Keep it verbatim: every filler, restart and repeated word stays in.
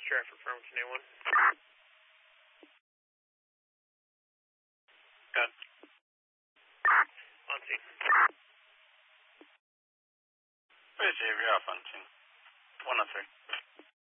traffic from Canoe one. Good. On scene. Where's Avery off on scene? one oh three.